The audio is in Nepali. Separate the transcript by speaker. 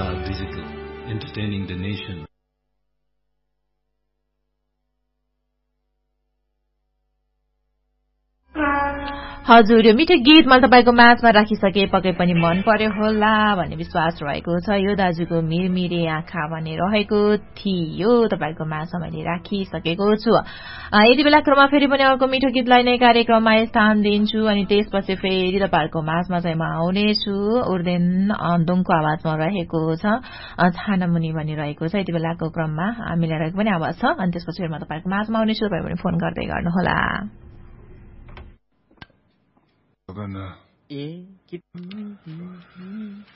Speaker 1: Star Digital, entertaining the nation.
Speaker 2: हजुर यो मिठो गीत मैले तपाईको माझमा राखिसके पक्कै पनि मन पर्यो होला भन्ने विश्वास रहेको छ यो दाजुको मिरमिरे आँखा भन्ने रहेको थियो तपाईको माझमा मैले राखिसकेको छु यति बेला क्रममा फेरि पनि अर्को मिठो गीतलाई नै कार्यक्रममा स्थान दिन्छु अनि त्यसपछि फेरि तपाईहरुको माझमा चाहिँ म आउनेछु उर्देन अन्दोङको आवाजमा रहेको छ छानामुनि भनिरहेको छ यति बेलाको क्रममा हामीलाई रहेको पनि आवाज छ अनि त्यसपछि फेरि म तपाईहरुको माझमा आउनेछु तपाईहरु पनि फोन गर्दै गर्नुहोला
Speaker 3: ए